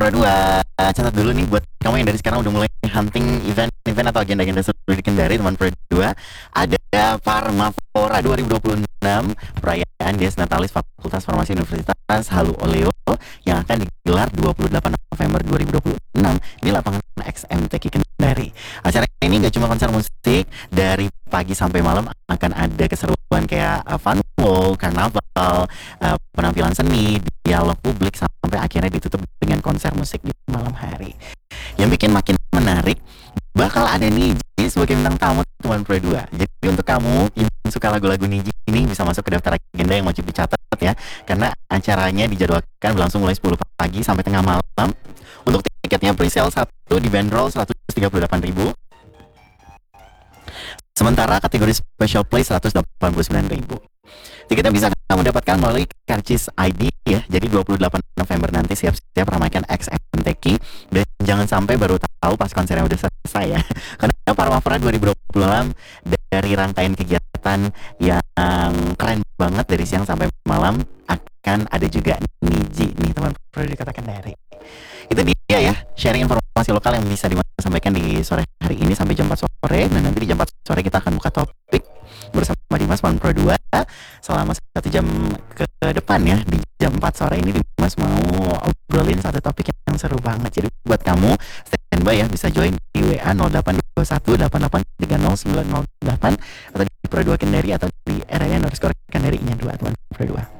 Pro 2, catat dulu nih buat kamu yang dari sekarang udah mulai hunting event-event atau agenda-agenda seru di Kendari teman Pro 2. Ada Farmafora 2026, perayaan Dies Natalis Fakultas Farmasi Universitas Halu Oleo yang akan digelar 28 November 2026 di lapangan XMTQ Kendari. Acara ini gak cuma konser musik, dari pagi sampai malam akan ada keseruan kayak fun walk, karnaval, penampilan seni, dialog publik sampai akhirnya ditutup dengan konser musik di malam hari. Yang bikin makin menarik, bakal ada Niji sebagai bintang tamu teman Pro 2. Jadi untuk kamu yang suka lagu-lagu Niji ini bisa masuk ke daftar agenda yang wajib dicatat ya, karena acaranya dijadwalkan berlangsung mulai 10 pagi sampai tengah malam. Untuk tiketnya pre-sale 1 dibanderol 138.000. Sementara kategori special play 189.000. Tiketnya bisa kamu dapatkan melalui Karcis ID ya. Jadi 28 November nanti siap-siap ramaikan XMTQ. Dan jangan sampai baru tahu pas konsernya udah selesai ya. Karena Farmafora 2026 dari rangkaian kegiatan yang keren banget dari siang sampai malam akan ada juga Niji nih teman perlu dikatakan dari. Itu dia ya, sharing informasi lokal yang bisa disampaikan di sore hari ini sampai jam 4 sore. Dan nanti di jam 4 sore kita akan buka topik bersama Dimas One Pro 2 selama 1 jam ke depan ya. Di jam 4 sore ini Dimas mau obrolin satu topik yang seru banget. Jadi buat kamu standby ya, bisa join di WA 082188300908 atau di Pro 2 Kendari atau di RN_Kendari-nya 2 One Pro 2.